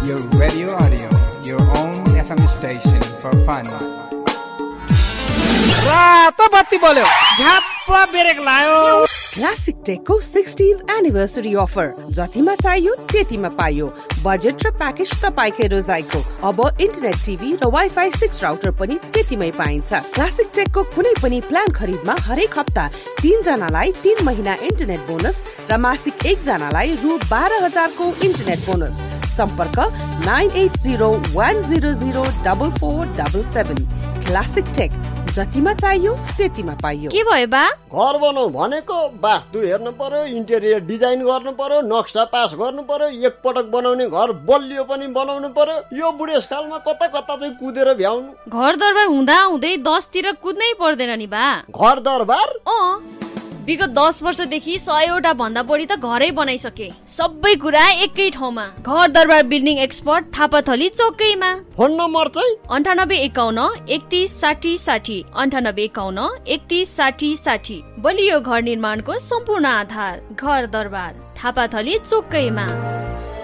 your radio audio, your own FM station for fun. रातो बत्ती बोल्यो झ्याप्प ब्रेक लायो क्लासिक टेकको 16th एनिभर्सरी अफर जतिमा चाहियो त्यतिमा पाइयो बजेट र प्याकेज तपाईकै रोजाइको अब इन्टरनेट टिभी र वाइफाई 6 राउटर पनि त्यतिमै पाइन्छ क्लासिक टेकको कुनै पनि प्लान खरिदमा हरेक हप्ता 3 जनालाई 3 महिना इन्टरनेट बोनस र मासिक 1 जनालाई रु 12,000 को इन्टरनेट बोनस सम्पर्क 9801004477 क्लासिक टेक जतिमा चाहियो त्यतिमा पाइयो के भयो बा घर बनाऊ भनेको वास्तु हेर्नु पर्यो इन्टेरियर डिजाइन गर्नु पर्यो नक्सा पास गर्नु पर्यो एक पटक बनाउने घर बलियो पनि बनाउनु पर्यो यो बुढेसकालमा कता कता चाहिँ कुदेर भ्याउनु घर दरबार हुँदा हुँदै 10 तिर कुद्नै पर्दैन नि बा घर दरबार विगत 10 वर्षदेखि 100 भन्दा बढी त घरै बनाइसके सबै कुरा एकै ठाउँमा घर दरबार building expert Thapathali चौकैमा phone number चाहिँ 9851 31 60 60 9851 31 60 60 बलियो घर निर्माणको सम्पूर्ण आधार घर दरबार थापाथली चौकैमा